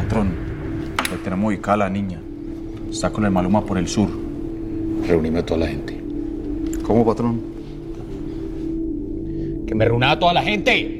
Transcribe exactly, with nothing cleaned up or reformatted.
Patrón, le tenemos ubicada a la niña. Está con el Maluma por el sur. Reunime a toda la gente. ¿Cómo, patrón? Que me reúna a toda la gente.